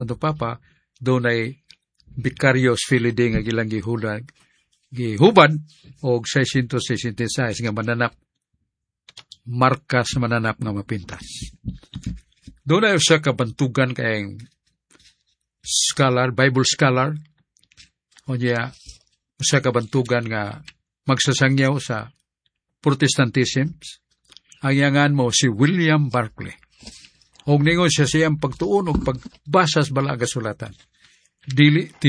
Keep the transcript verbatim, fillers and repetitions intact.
Santo Papa, doon ay Vicarious Filii nga gilang gihudan, gihubad, o six sixty-six nga mananap, markas mananap nga mapintas. Doon ay usa ka bantugan kayang scholar, Bible scholar, o niya, usa ka bantugan nga magsasangyaw sa Protestantism. Ang yangan mo si William Barclay. Og ningon siya siyang pagtuon o pagbasa sa balaga sulatan. Dili